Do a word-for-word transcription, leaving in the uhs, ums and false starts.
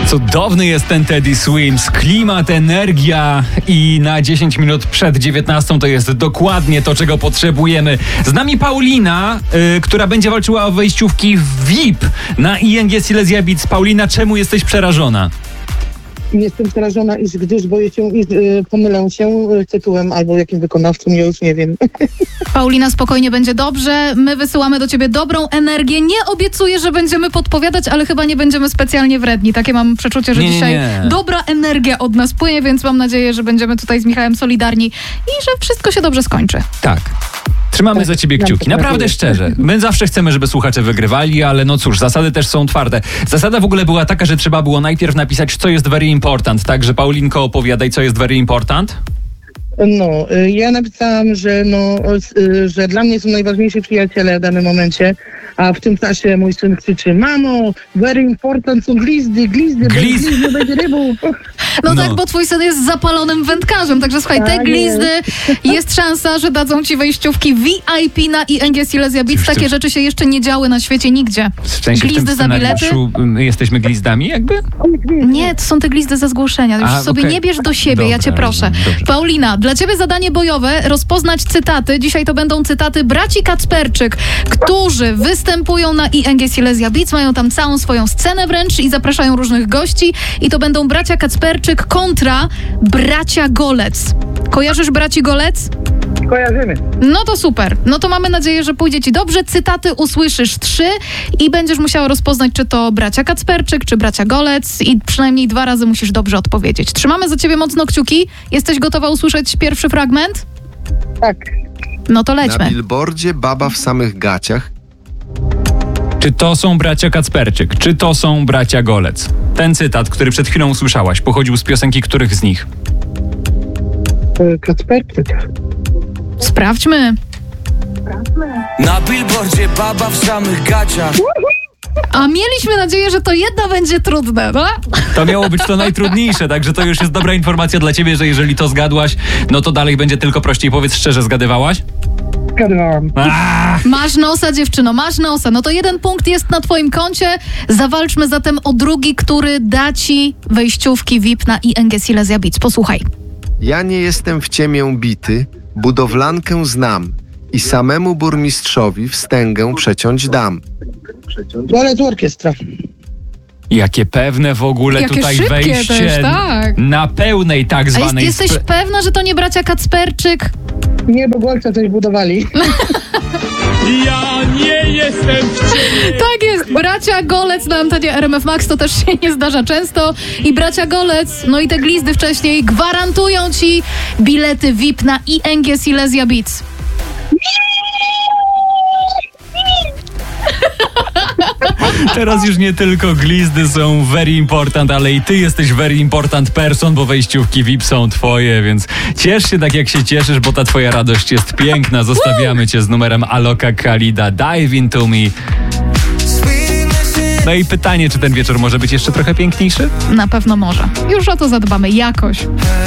Cudowny jest ten Teddy Swims, klimat, energia i na dziesięć minut przed dziewiętnastą to jest dokładnie to, czego potrzebujemy. Z nami Paulina, yy, która będzie walczyła o wejściówki V I P na I N G Silesia Beats. Paulina, czemu jesteś przerażona? Jestem przerażona, iż gdyż boję się, iż y, pomylę się y, tytułem albo jakim wykonawcą, ja już nie wiem. Paulina, spokojnie, będzie dobrze. My wysyłamy do ciebie dobrą energię. Nie obiecuję, że będziemy podpowiadać, ale chyba nie będziemy specjalnie wredni. Takie mam przeczucie, że nie, dzisiaj nie. dobra energia od nas płynie, więc mam nadzieję, że będziemy tutaj z Michałem solidarni i że wszystko się dobrze skończy. Tak. Trzymamy za ciebie kciuki. Naprawdę szczerze. My zawsze chcemy, żeby słuchacze wygrywali, ale no cóż, zasady też są twarde. Zasada w ogóle była taka, że trzeba było najpierw napisać, co jest very important. Także Paulinko, opowiadaj, co jest very important. No, y, ja napisałam, że no, y, że dla mnie są najważniejsi przyjaciele w danym momencie, a w tym czasie mój syn krzyczy: mamo, very important są glizdy, glizdy, Gliz- glizdy będzie rybów. No, No. tak, bo twój syn jest zapalonym wędkarzem, także słuchaj, te Tak glizdy, jest szansa, że dadzą ci wejściówki V I P na I N G Silesia Beats. Jeszcze- Takie rzeczy się jeszcze nie działy na świecie nigdzie. W sensie w tym Glizdy za bilety? scenariuszu my jesteśmy glizdami jakby? Nie, to są te glizdy ze zgłoszenia. Już A, sobie okej. nie bierz do siebie, Dobra, ja cię proszę. rozumiem, dobrze. Paulina, dla ciebie zadanie bojowe, rozpoznać cytaty. Dzisiaj to będą cytaty braci Kacperczyk, którzy występują na I N G Silesia Beats, mają tam całą swoją scenę wręcz i zapraszają różnych gości. I to będą bracia Kacperczyk kontra bracia Golec. Kojarzysz braci Golec? Kojarzymy. No to super. No to mamy nadzieję, że pójdzie ci dobrze. Cytaty usłyszysz trzy i będziesz musiała rozpoznać, czy to bracia Kacperczyk, czy bracia Golec i przynajmniej dwa razy musisz dobrze odpowiedzieć. Trzymamy za ciebie mocno kciuki. Jesteś gotowa usłyszeć pierwszy fragment? Tak. No to Na lećmy. billboardzie baba w samych gaciach. Czy to są bracia Kacperczyk? Czy to są bracia Golec? Ten cytat, który przed chwilą usłyszałaś, pochodził z piosenki których z nich? Y, Kacperczyk. Sprawdźmy. Na billboardzie baba w samych gaciach. A mieliśmy nadzieję, że to jedno będzie trudne, no? To miało być to najtrudniejsze, także to już jest dobra informacja dla ciebie, że jeżeli to zgadłaś, no to dalej będzie tylko prościej. Powiedz szczerze, zgadywałaś? Zgadywałam. Aaaa! Masz nosa, dziewczyno, masz nosa. No to jeden punkt jest na twoim koncie. Zawalczmy zatem o drugi, który da ci wejściówki V I P na I N G Silesia Beats. Posłuchaj. Ja nie jestem w ciemię bity, budowlankę znam i samemu burmistrzowi wstęgę przeciąć dam. Golec orkiestra. Jakie pewne w ogóle Jakie tutaj szybkie wejście też, tak. na pełnej tak A jest, zwanej... jesteś spe- pewna, że to nie bracia Kacperczyk? Nie, bo golca coś budowali. Ja nie jestem w ciebie. Tak jest, bracia Golec na antenie R M F Max, to też się nie zdarza często. I bracia Golec, no i te glizdy wcześniej gwarantują ci bilety V I P na I N G Silesia Beats. Teraz już nie tylko glizdy są very important, ale i ty jesteś very important person, bo wejściówki V I P są twoje, więc ciesz się tak jak się cieszysz, bo ta twoja radość jest piękna. Zostawiamy cię z numerem Aloka Khalida, Dive Into Me. No i pytanie, czy ten wieczór może być jeszcze trochę piękniejszy? Na pewno może. Już o to zadbamy jakoś.